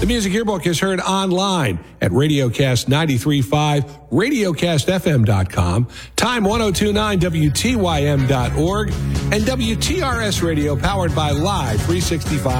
The Music Yearbook is heard online at Radiocast 93.5, RadiocastFM.com, Time 102.9 WTYM.org, and WTRS Radio, powered by Live 365.